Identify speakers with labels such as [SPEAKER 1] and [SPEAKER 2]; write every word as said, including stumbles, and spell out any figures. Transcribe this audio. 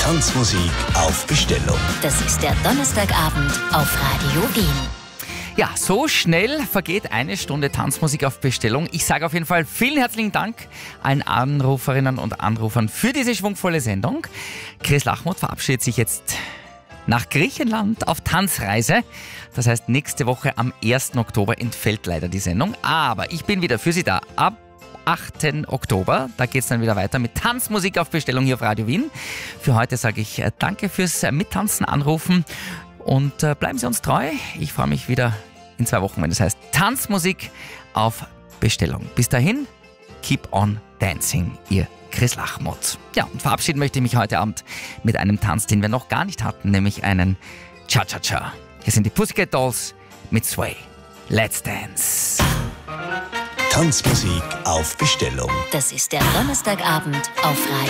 [SPEAKER 1] Tanzmusik auf Bestellung.
[SPEAKER 2] Das ist der Donnerstagabend auf Radio Wien.
[SPEAKER 3] Ja, so schnell vergeht eine Stunde Tanzmusik auf Bestellung. Ich sage auf jeden Fall vielen herzlichen Dank allen Anruferinnen und Anrufern für diese schwungvolle Sendung. Chris Lachmuth verabschiedet sich jetzt nach Griechenland auf Tanzreise. Das heißt, nächste Woche am ersten Oktober entfällt leider die Sendung. Aber ich bin wieder für Sie da ab achten Oktober. Da geht es dann wieder weiter mit Tanzmusik auf Bestellung hier auf Radio Wien. Für heute sage ich danke fürs Mittanzen, Anrufen und bleiben Sie uns treu. Ich freue mich wieder in zwei Wochen, wenn das heißt Tanzmusik auf Bestellung. Bis dahin, keep on dancing, Ihr Chris Lachmuth. Ja, und verabschieden möchte ich mich heute Abend mit einem Tanz, den wir noch gar nicht hatten, nämlich einen Cha-Cha-Cha. Hier sind die Pussycat Dolls mit Sway. Let's dance.
[SPEAKER 1] Tanzmusik auf Bestellung.
[SPEAKER 2] Das ist der Donnerstagabend auf Radio